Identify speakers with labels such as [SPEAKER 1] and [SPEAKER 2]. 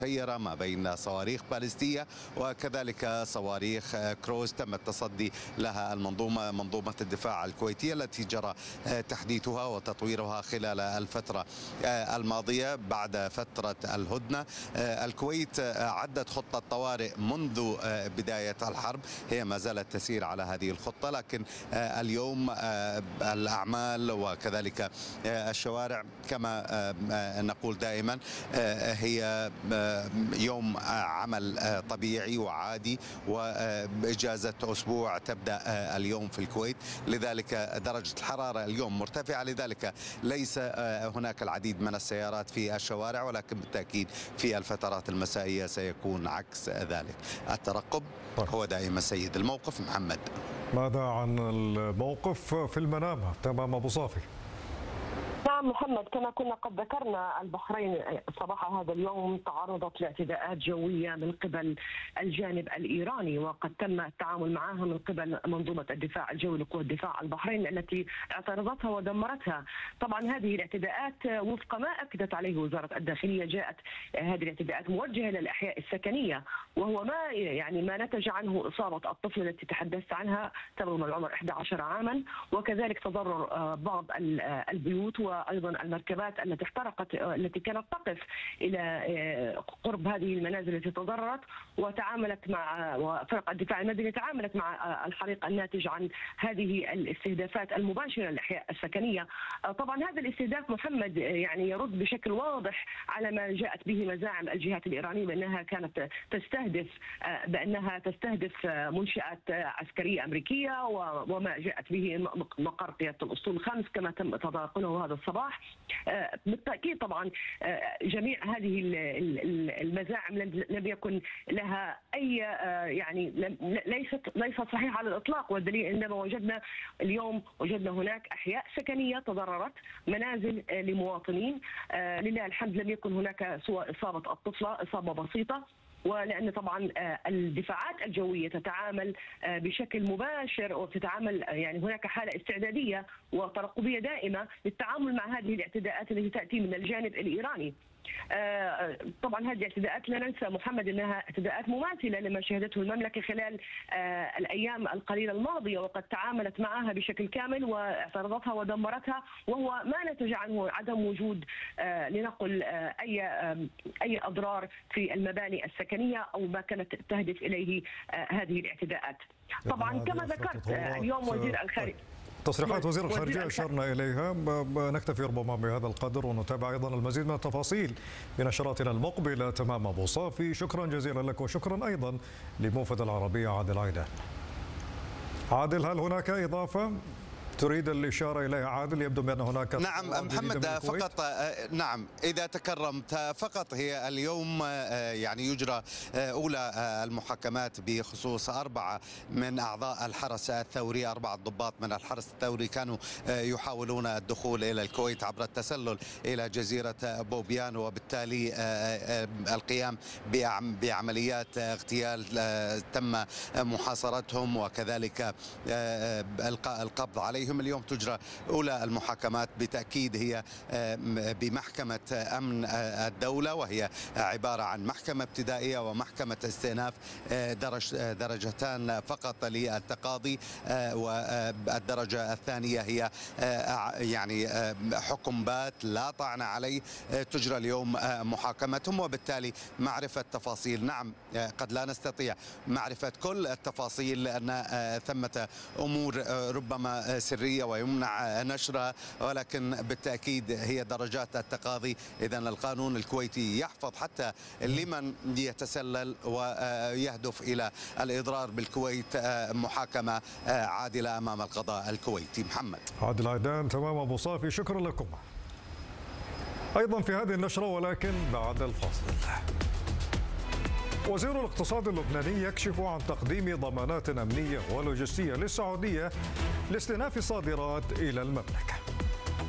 [SPEAKER 1] مسيرة ما بين صواريخ باليستية وكذلك صواريخ كروز تم التصدي لها منظومة الدفاع الكويتية التي جرى تحديثها وتطويرها خلال الفترة الماضية. بعد فترة الهدنة الكويت عدت خطة طوارئ منذ بداية الحرب، هي ما زالت تسير على هذه الخطة، لكن اليوم الأعمال وكذلك الشوارع كما نقول دائما هي يوم عمل طبيعي وعادي، وإجازة أسبوع تبدأ اليوم في الكويت، لذلك درجة الحرارة اليوم مرتفعة، لذلك ليس هناك العديد من السيارات في الشوارع، ولكن بالتأكيد في الفترات المسائية سيكون عكس ذلك. الترقب هو دائما سيد الموقف. محمد،
[SPEAKER 2] ماذا عن الموقف في المنامة؟ تمام أبو صافي.
[SPEAKER 3] نعم محمد، كما كنا قد ذكرنا البحرين صباح هذا اليوم تعرضت لاعتداءات جوية من قبل الجانب الإيراني، وقد تم التعامل معها من قبل منظومة الدفاع الجوي لقوى الدفاع البحرين التي اعترضتها ودمرتها. طبعا هذه الاعتداءات وفق ما أكدت عليه وزارة الداخلية، جاءت هذه الاعتداءات موجهة للأحياء السكنية، وهو ما نتج عنه إصابة الطفلة التي تحدثت عنها تبلغ العمر 11 عاما، وكذلك تضرر بعض البيوت وايضا المركبات التي احترقت، التي كانت تقف الى قرب هذه المنازل التي تضررت، وتعاملت مع وفرق الدفاع المدني تعاملت مع الحريق الناتج عن هذه الاستهدافات المباشره للاحياء السكنيه. طبعا هذا الاستهداف محمد يعني يرد بشكل واضح على ما جاءت به مزاعم الجهات الايرانيه بانها كانت تستهدف منشات عسكريه امريكيه، وما جاءت به مقر قياده الاسطول الخامس كما تم تداركه هذا الصباح. بالتأكيد طبعا جميع هذه المزاعم لم يكن لها أي يعني ليست صحيحة على الإطلاق، والدليل عندما وجدنا هناك أحياء سكنية تضررت، منازل لمواطنين، لله الحمد لم يكن هناك سوى إصابة الطفلة إصابة بسيطة، ولأن طبعا الدفاعات الجوية تتعامل بشكل مباشر، وتتعامل يعني هناك حالة استعدادية وترقبية دائمة للتعامل مع هذه الاعتداءات التي تأتي من الجانب الإيراني. طبعا هذه الاعتداءات لا ننسى محمد انها اعتداءات مماثله لما شهدته المملكه خلال الايام القليله الماضيه، وقد تعاملت معها بشكل كامل واعترضتها ودمرتها، وهو ما نتج عنه عدم وجود لنقل اي اضرار في المباني السكنيه او ما كانت تهدف اليه هذه الاعتداءات. طبعا كما ذكرت اليوم وزير الخارجيه
[SPEAKER 2] تصريحات وزير الخارجية أشرنا إليها. نكتفي ربما بهذا القدر، ونتابع أيضا المزيد من التفاصيل في نشراتنا المقبلة. تمام أبو صافي، شكرا جزيلا لك، وشكرا أيضا لموفد العربية عادل عيدان. عادل، هل هناك إضافة تريد الإشارة إليها عادل؟ يبدو بأن هناك
[SPEAKER 1] نعم محمد، فقط نعم إذا تكرمت، فقط هي اليوم يعني يجرى أولى المحاكمات بخصوص 4 من أعضاء الحرس الثوري، 4 ضباط من الحرس الثوري كانوا يحاولون الدخول إلى الكويت عبر التسلل إلى جزيرة بوبيان، وبالتالي القيام بعمليات اغتيال تم محاصرتهم وكذلك القبض عليهم. اليوم تجرى أولى المحاكمات، بالتأكيد هي بمحكمة أمن الدولة، وهي عبارة عن محكمة ابتدائية ومحكمة استئناف، درجتان فقط للتقاضي، والدرجة الثانية هي يعني حكم بات لا طعن عليه. تجرى اليوم محاكمتهم، وبالتالي معرفة تفاصيل، نعم قد لا نستطيع معرفة كل التفاصيل لأن ثمة أمور ربما سرية ويمنع نشرها، ولكن بالتأكيد هي درجات التقاضي. إذن القانون الكويتي يحفظ حتى لمن يتسلل ويهدف إلى الإضرار بالكويت محاكمة عادلة أمام القضاء الكويتي. محمد،
[SPEAKER 2] عادل عيدان. تمام أبو صافي، شكرا لكم. أيضا في هذه النشرة ولكن بعد الفاصل، وزير الاقتصاد اللبناني يكشف عن تقديم ضمانات أمنية ولوجستية للسعودية لاستئناف الصادرات إلى المملكة.